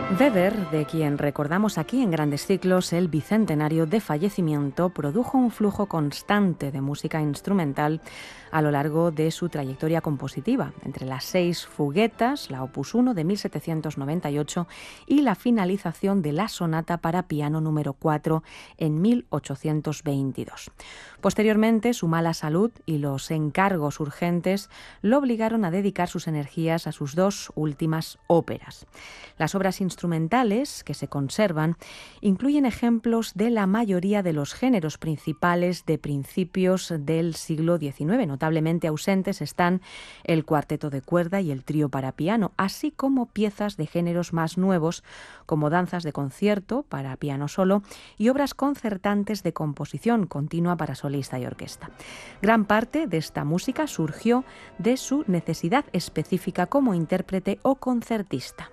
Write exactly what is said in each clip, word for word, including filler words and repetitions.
Weber, de quien recordamos aquí en Grandes Ciclos el bicentenario de fallecimiento, produjo un flujo constante de música instrumental a lo largo de su trayectoria compositiva, entre las seis fuguetas, la Opus uno de mil setecientos noventa y ocho y la finalización de la sonata para piano número cuatro en mil ochocientos veintidós. Posteriormente, su mala salud y los encargos urgentes lo obligaron a dedicar sus energías a sus dos últimas óperas. Las obras instrumentales que se conservan incluyen ejemplos de la mayoría de los géneros principales de principios del siglo diecinueve. Notablemente ausentes están el cuarteto de cuerda y el trío para piano, así como piezas de géneros más nuevos como danzas de concierto para piano solo y obras concertantes de composición continua para solista y orquesta. Gran parte de esta música surgió de su necesidad específica como intérprete o concertista.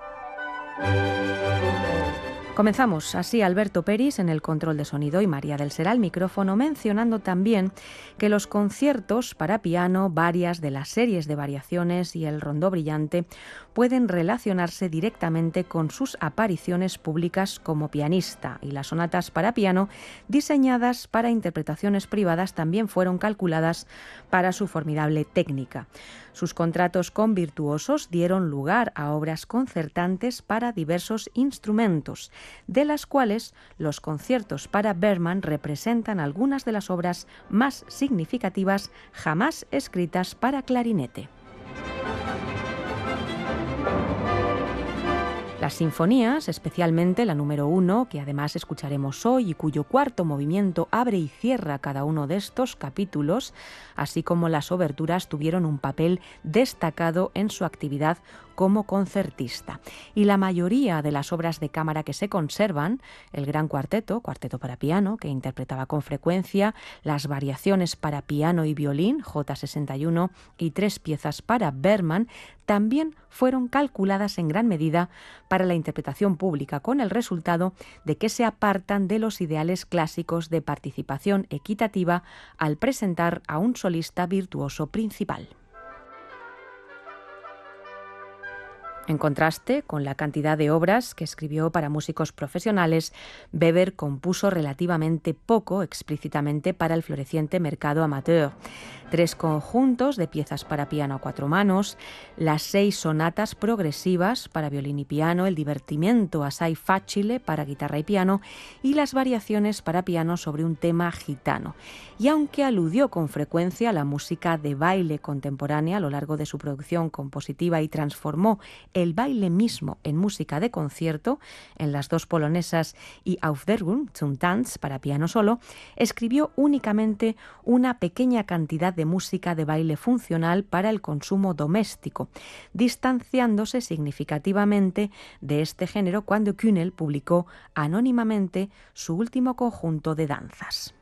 Comenzamos así Alberto Peris en el control de sonido y María del Ser al micrófono, mencionando también que los conciertos para piano, varias de las series de variaciones y el rondó brillante pueden relacionarse directamente con sus apariciones públicas como pianista, y las sonatas para piano diseñadas para interpretaciones privadas también fueron calculadas para su formidable técnica. Sus contratos con virtuosos dieron lugar a obras concertantes para diversos instrumentos, de las cuales los conciertos para Bergman representan algunas de las obras más significativas jamás escritas para clarinete. Las sinfonías, especialmente la número uno, que además escucharemos hoy y cuyo cuarto movimiento abre y cierra cada uno de estos capítulos, así como las oberturas, tuvieron un papel destacado en su actividad como concertista. Y la mayoría de las obras de cámara que se conservan, el gran cuarteto, cuarteto para piano, que interpretaba con frecuencia, las variaciones para piano y violín, J sesenta y uno, y tres piezas para Bergman, también fueron calculadas en gran medida para la interpretación pública, con el resultado de que se apartan de los ideales clásicos de participación equitativa al presentar a un solista virtuoso principal. En contraste con la cantidad de obras que escribió para músicos profesionales, Weber compuso relativamente poco explícitamente para el floreciente mercado amateur. Tres conjuntos de piezas para piano a cuatro manos, las seis sonatas progresivas para violín y piano, el divertimento assai facile para guitarra y piano y las variaciones para piano sobre un tema gitano. Y aunque aludió con frecuencia a la música de baile contemporánea a lo largo de su producción compositiva y transformó el baile mismo en música de concierto, en las dos polonesas y Aufführung zum Tanz para piano solo, escribió únicamente una pequeña cantidad de música de baile funcional para el consumo doméstico, distanciándose significativamente de este género cuando Kühnel publicó anónimamente su último conjunto de danzas.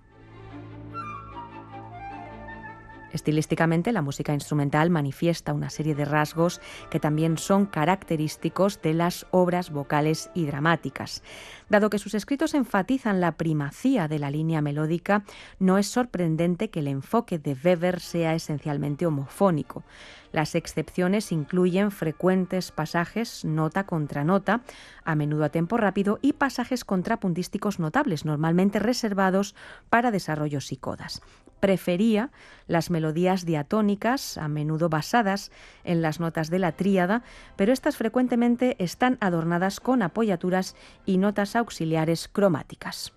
Estilísticamente, la música instrumental manifiesta una serie de rasgos que también son característicos de las obras vocales y dramáticas. Dado que sus escritos enfatizan la primacía de la línea melódica, no es sorprendente que el enfoque de Weber sea esencialmente homofónico. Las excepciones incluyen frecuentes pasajes nota contra nota, a menudo a tempo rápido, y pasajes contrapuntísticos notables, normalmente reservados para desarrollos y codas. Prefería las melodías diatónicas, a menudo basadas en las notas de la tríada, pero estas frecuentemente están adornadas con apoyaturas y notas auxiliares cromáticas.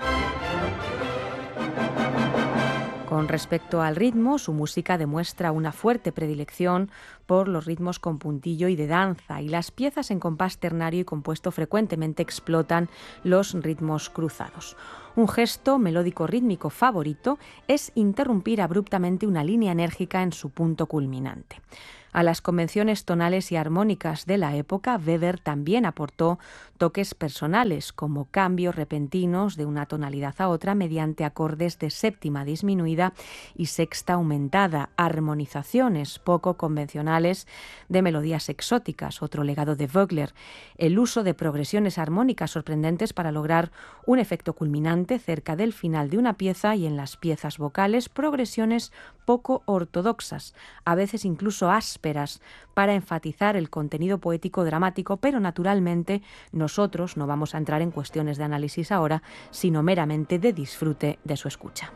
Con respecto al ritmo, su música demuestra una fuerte predilección por los ritmos con puntillo y de danza, y las piezas en compás ternario y compuesto frecuentemente explotan los ritmos cruzados. Un gesto melódico rítmico favorito es interrumpir abruptamente una línea enérgica en su punto culminante. A las convenciones tonales y armónicas de la época, Weber también aportó toques personales, como cambios repentinos de una tonalidad a otra mediante acordes de séptima disminuida y sexta aumentada, armonizaciones poco convencionales de melodías exóticas, otro legado de Vogler, el uso de progresiones armónicas sorprendentes para lograr un efecto culminante cerca del final de una pieza, y en las piezas vocales progresiones poco ortodoxas, a veces incluso ásperas, vísperas para enfatizar el contenido poético dramático, pero naturalmente nosotros no vamos a entrar en cuestiones de análisis ahora, sino meramente de disfrute de su escucha.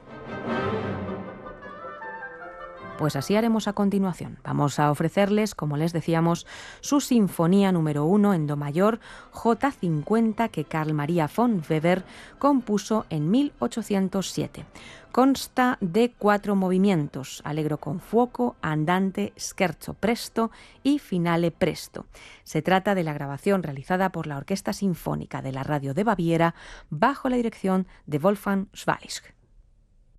Pues así haremos a continuación. Vamos a ofrecerles, como les decíamos, su Sinfonía número uno en Do mayor, J cincuenta, que Carl Maria von Weber compuso en mil ochocientos siete. Consta de cuatro movimientos: Allegro con fuoco, Andante, Scherzo presto y Finale presto. Se trata de la grabación realizada por la Orquesta Sinfónica de la Radio de Baviera bajo la dirección de Wolfgang Swalich.